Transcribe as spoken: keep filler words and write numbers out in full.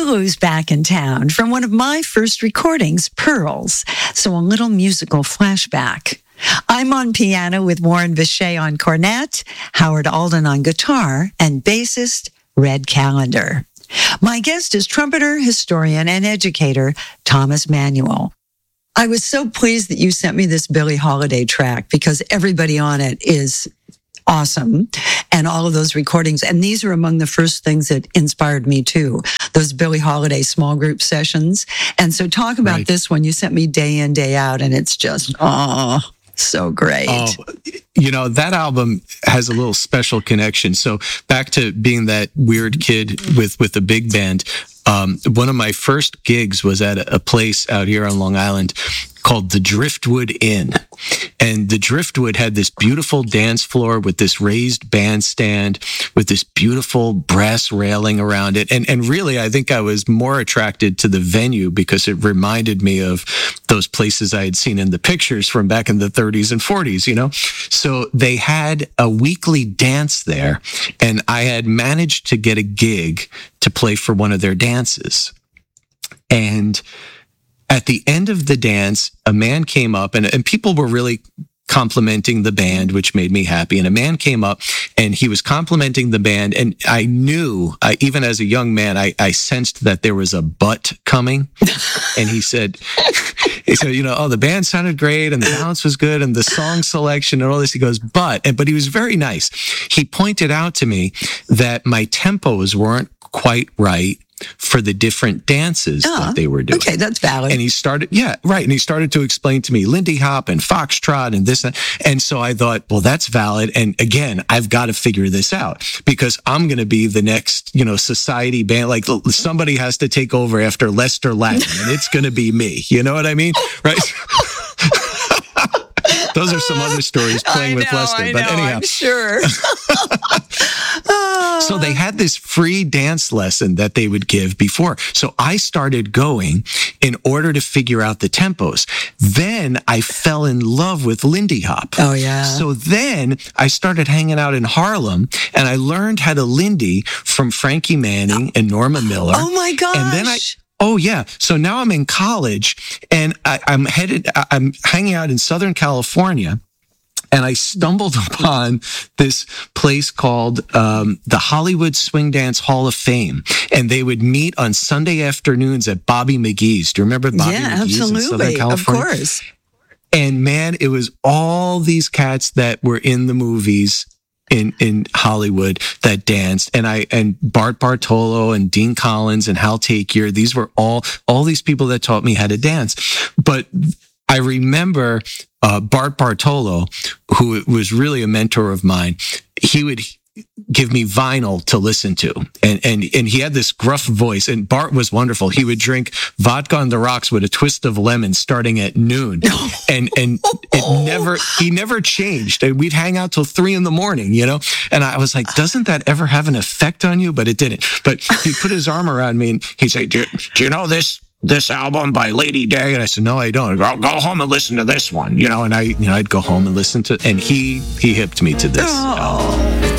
Lulu's back in town from one of my first recordings, Pearls. So a little musical flashback. I'm on piano with Warren Bechet on cornet, Howard Alden on guitar, and bassist Red Callender. My guest is trumpeter, historian, and educator Thomas Manuel. I was so pleased that you sent me this Billie Holiday track because everybody on it is awesome, and all of those recordings. And these are among the first things that inspired me too, those Billie Holiday small group sessions. And so talk about Right. this one. You sent me day in, day out, and it's just, oh, so great. Oh, you know, that album has a little special connection. So back to being that weird kid with, with a big band. Um, one of my first gigs was at a, a place out here on Long Island called the Driftwood Inn. And the Driftwood had this beautiful dance floor with this raised bandstand with this beautiful brass railing around it. And and really, I think I was more attracted to the venue because it reminded me of those places I had seen in the pictures from back in the thirties and forties, you know? So they had a weekly dance there, and I had managed to get a gig to play for one of their dances. And at the end of the dance, a man came up, and, and people were really complimenting the band, which made me happy. And a man came up and he was complimenting the band. And I knew, I, even as a young man, I, I sensed that there was a but coming. And he said, he said, you know, oh, the band sounded great and the balance was good and the song selection and all this. He goes, but, and, but he was very nice. He pointed out to me that my tempos weren't quite right for the different dances Oh, that they were doing. okay, that's valid. And he started, yeah, right. And he started to explain to me Lindy Hop and Foxtrot and this. And, and so I thought, well, that's valid. And again, I've got to figure this out because I'm going to be the next, you know, society band. Like somebody has to take over after Lester Latin and it's going to be me. You know what I mean? Right. Those are some other stories playing I with know, Lester. I But know, anyhow. I'm sure. So they had this free dance lesson that they would give before. So I started going in order to figure out the tempos. Then I fell in love with Lindy Hop. Oh, yeah. So then I started hanging out in Harlem and I learned how to Lindy from Frankie Manning and Norma Miller. Oh, my gosh. And then I, oh yeah. So now I'm in college and I, I'm headed, I- I'm hanging out in Southern California. And I stumbled upon this place called um, the Hollywood Swing Dance Hall of Fame. And they would meet on Sunday afternoons at Bobby McGee's. Do you remember Bobby yeah, McGee's in Southern absolutely. Of California? course. And man, it was all these cats that were in the movies in, in Hollywood that danced. And I, and Bart Bartolo and Dean Collins and Hal Takier, these were all, all these people that taught me how to dance. But I remember uh, Bart Bartolo, who was really a mentor of mine. He would give me vinyl to listen to, and and and he had this gruff voice. And Bart was wonderful. He would drink vodka on the rocks with a twist of lemon starting at noon, and and it never he never changed. And we'd hang out till three in the morning, you know. And I was like, doesn't that ever have an effect on you? But it didn't. But he put his arm around me and he'd say, do, do you know this? this album by Lady Day? And I said, no, I don't. Go, go home and listen to this one, you know, and I, you know, I'd go home and listen to, and he, he hipped me to this Oh. album.